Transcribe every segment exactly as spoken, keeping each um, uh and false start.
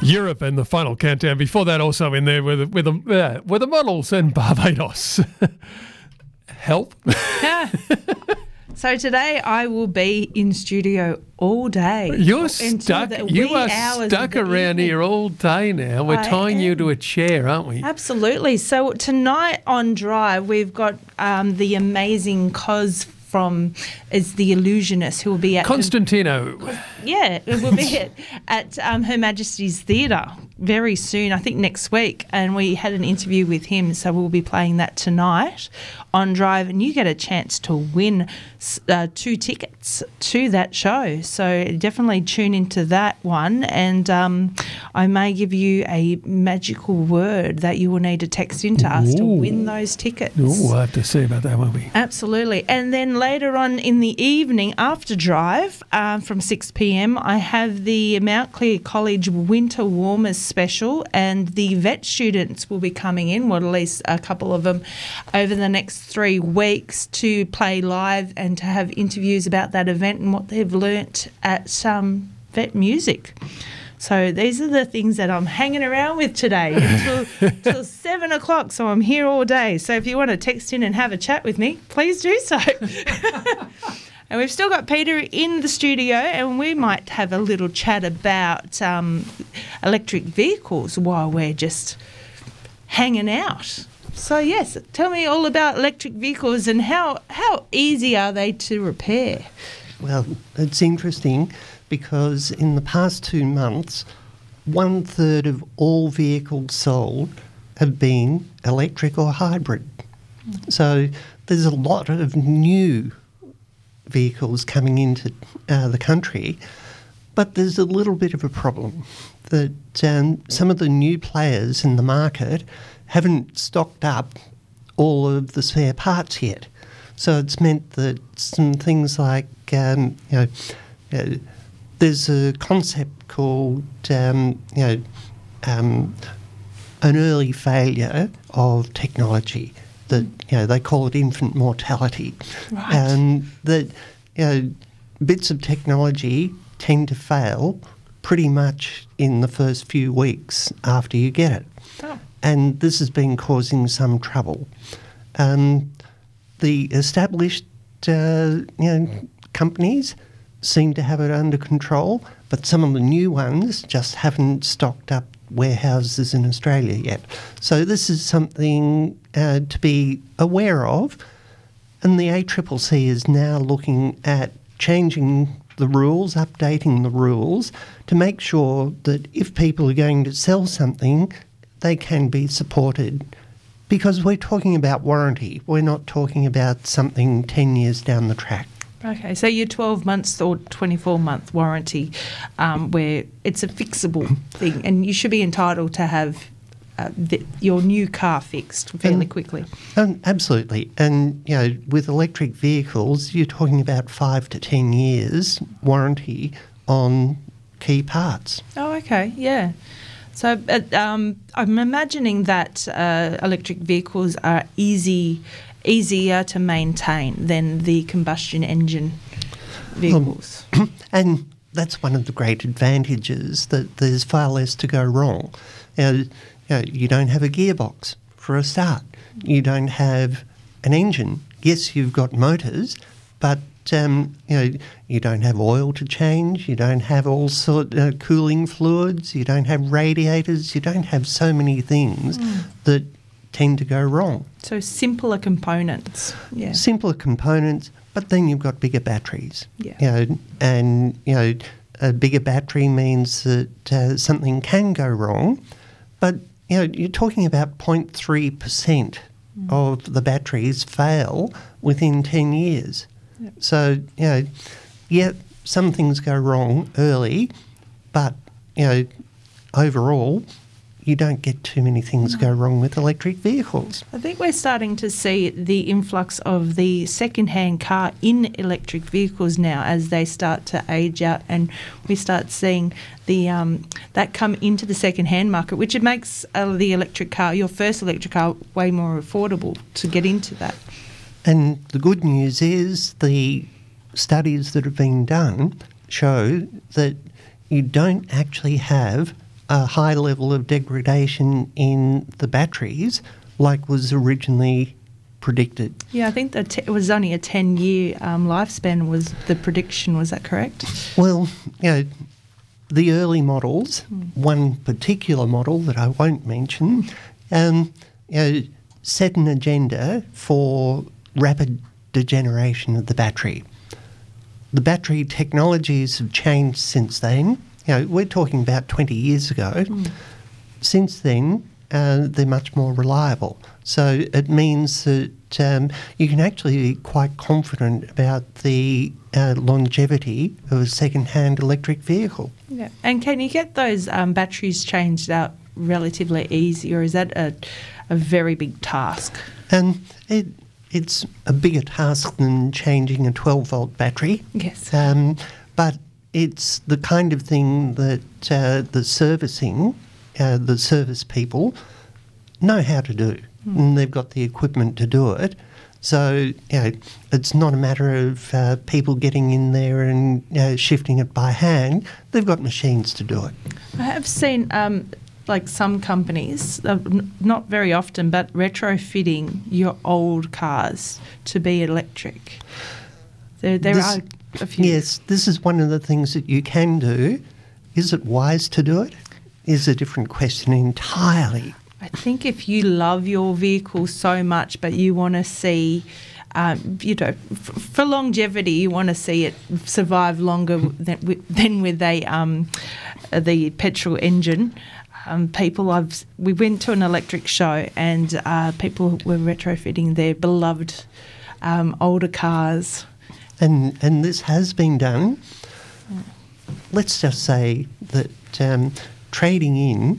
Europe and the final countdown. Before that, also in there were the, were the, uh, were the models and Barbados. Help. Yeah. So today I will be in studio all day. You're stuck. You are stuck around evening. here all day now. We're I tying am. you to a chair, aren't we? Absolutely. So tonight on Drive, we've got um, the amazing Cos from is the Illusionist, who will be at Constantino. Yeah, it will be at, at um, Her Majesty's Theatre very soon, I think next week, and we had an interview with him, so we'll be playing that tonight on Drive, and you get a chance to win uh, two tickets to that show, so definitely tune into that one, and um, I may give you a magical word that you will need to text into us Ooh. to win those tickets. Ooh, we'll have to see about that, won't we? Absolutely. And then later on in the evening after Drive, um, from six p m, I have the Mount Clear College Winter Warmers special, and the vet students will be coming in, well, at least a couple of them, over the next three weeks to play live and to have interviews about that event and what they've learnt at um, Vet Music. So these are the things that I'm hanging around with today until, until seven o'clock. So I'm here all day. So if you want to text in and have a chat with me, please do so. And we've still got Peter in the studio, and we might have a little chat about um, electric vehicles while we're just hanging out. So yes, tell me all about electric vehicles and how, how easy are they to repair? Well, it's interesting because in the past two months, one third of all vehicles sold have been electric or hybrid. So there's a lot of new vehicles coming into uh, the country, but there's a little bit of a problem that um, some of the new players in the market haven't stocked up all of the spare parts yet. So it's meant that some things like, um, you know, uh, there's a concept called, um, you know, um, an early failure of technology. That, you know, they call it infant mortality. Right. And that, you know, bits of technology tend to fail pretty much in the first few weeks after you get it. Oh. And this has been causing some trouble. Um, the established, uh, you know, companies seem to have it under control, but some of the new ones just haven't stocked up warehouses in Australia yet. So this is something uh, to be aware of, and the A C C C is now looking at changing the rules, updating the rules to make sure that if people are going to sell something, they can be supported, because we're talking about warranty. We're not talking about something ten years down the track. Okay, so your twelve months or twenty-four month warranty, um, where it's a fixable thing, and you should be entitled to have uh, the, your new car fixed fairly Um, quickly. Um, absolutely. And, you know, with electric vehicles, you're talking about five to ten years warranty on key parts. Oh, okay, yeah. So uh, um, I'm imagining that uh, electric vehicles are easy, easier to maintain than the combustion engine vehicles. Um, and that's one of the great advantages, that there's far less to go wrong. You know, you know, you don't have a gearbox for a start. You don't have an engine. Yes, you've got motors, but um, you know, you don't have oil to change. You don't have all sort of uh, cooling fluids. You don't have radiators. You don't have so many things mm. that tend to go wrong. So simpler components. Yeah. Simpler components, but then you've got bigger batteries. Yeah. You know, and you know, a bigger battery means that uh, something can go wrong, but you know, you're talking about zero point three percent mm. of the batteries fail within ten years. Yep. So, you know, yeah, some things go wrong early, but, you know, overall, you don't get too many things no. go wrong with electric vehicles. I think we're starting to see the influx of the second-hand car in electric vehicles now as they start to age out, and we start seeing the um, that come into the second-hand market, which it makes uh, the electric car, your first electric car, way more affordable to get into that. And the good news is the studies that have been done show that you don't actually have a high level of degradation in the batteries like was originally predicted. Yeah, I think that it was only a ten-year um, lifespan was the prediction. Was that correct? Well, you know, the early models, mm. one particular model that I won't mention, um, you know, set an agenda for rapid degeneration of the battery. The battery technologies have changed since then. You know, we're talking about twenty years ago. Mm. Since then, uh, they're much more reliable. So it means that um, you can actually be quite confident about the uh, longevity of a second-hand electric vehicle. Yeah. And can you get those um, batteries changed out relatively easy, or is that a, a very big task? Um, it, it's a bigger task than changing a twelve-volt battery. Yes. Um, but it's the kind of thing that uh, the servicing, uh, the service people know how to do. Mm. And they've got the equipment to do it. So, you know, it's not a matter of uh, people getting in there and uh, shifting it by hand. They've got machines to do it. I have seen, um, like some companies, uh, n- not very often, but retrofitting your old cars to be electric. There, there this, are a few. Yes, this is one of the things that you can do. Is it wise to do it? Is a different question entirely. I think if you love your vehicle so much, but you want to see, um, you know, f- for longevity, you want to see it survive longer than with, than with a um, the petrol engine. Um, people, I've we went to an electric show, and uh, people were retrofitting their beloved um, older cars. And and this has been done. Yeah. Let's just say that um, trading in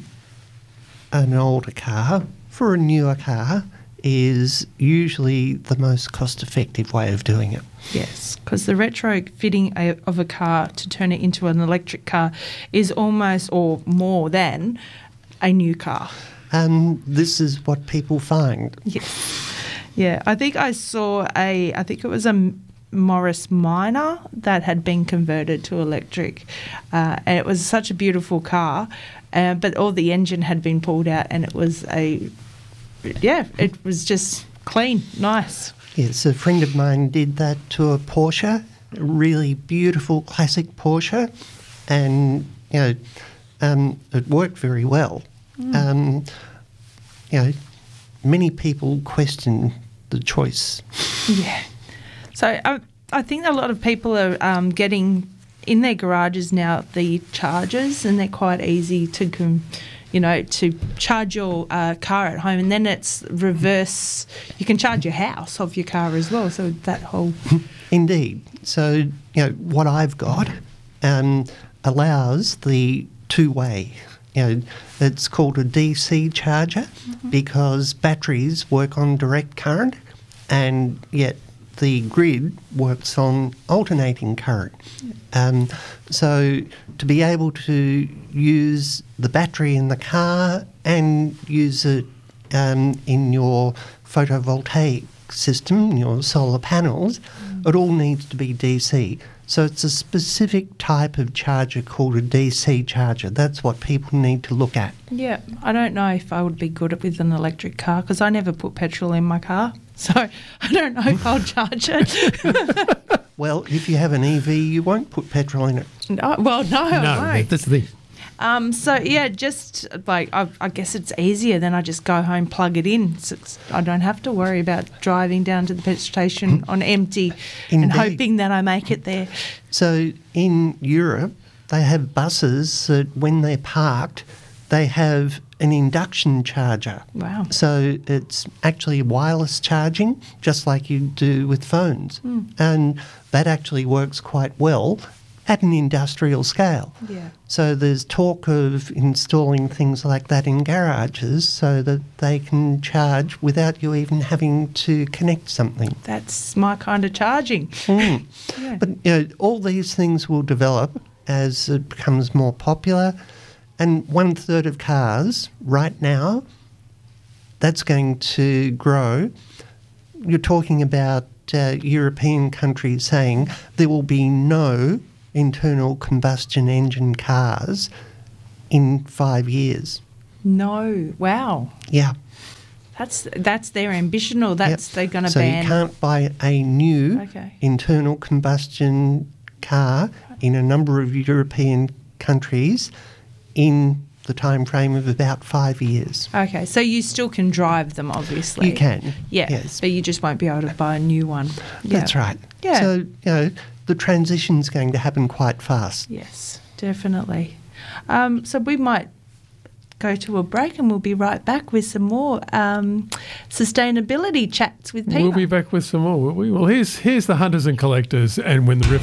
an older car for a newer car is usually the most cost-effective way of doing it. Yes, because the retrofitting a, of a car to turn it into an electric car is almost or more than a new car. Um, this is what people find. Yes. Yeah, I think I saw a, I think it was a Morris Minor that had been converted to electric, uh, and it was such a beautiful car, uh, but all the engine had been pulled out, and it was a, yeah, it was just clean, nice. Yes, a friend of mine did that to a Porsche, a really beautiful classic Porsche, and you know, um, it worked very well. Mm. Um, you know, many people question the choice. Yeah. So I, I think a lot of people are um, getting in their garages now the chargers, and they're quite easy to, com, you know, to charge your uh, car at home, and then it's reverse. You can charge your house off your car as well. So that whole indeed. So you know what I've got um, allows the two-way. You know, it's called a D C charger mm-hmm. because batteries work on direct current, and yet the grid works on alternating current. Um, so to be able to use the battery in the car and use it um, in your photovoltaic system, your solar panels, mm. it all needs to be D C. So it's a specific type of charger called a D C charger. That's what people need to look at. Yeah, I don't know if I would be good with an electric car because I never put petrol in my car. So I don't know if I'll charge it. Well, if you have an E V, you won't put petrol in it. No, well, no, no, I won't. That's the thing. Um, so, yeah, just like I, I guess it's easier than I just go home, plug it in. So it's, I don't have to worry about driving down to the petrol station on empty Indeed. and hoping that I make it there. So in Europe, they have buses that when they're parked, they have an induction charger. Wow. So it's actually wireless charging, just like you do with phones. Mm. And that actually works quite well at an industrial scale. Yeah. So there's talk of installing things like that in garages so that they can charge without you even having to connect something. That's my kind of charging. Mm. Yeah. But you know, all these things will develop as it becomes more popular. And one third of cars right now, that's going to grow. You're talking about uh, European countries saying there will be no internal combustion engine cars in five years. No. Wow. Yeah. That's that's their ambition, or that's Yep. they're going to so ban. you can't buy a new Okay. internal combustion car in a number of European countries in the time frame of about five years. Okay, so you still can drive them, obviously. You can, Yeah. yes. But you just won't be able to buy a new one. Yeah. That's right. Yeah. So, you know, the transition's going to happen quite fast. Yes, definitely. Um, so we might go to a break and we'll be right back with some more um, sustainability chats with Peter. We'll be back with some more, will we? Well, here's, here's the Hunters and Collectors and When the River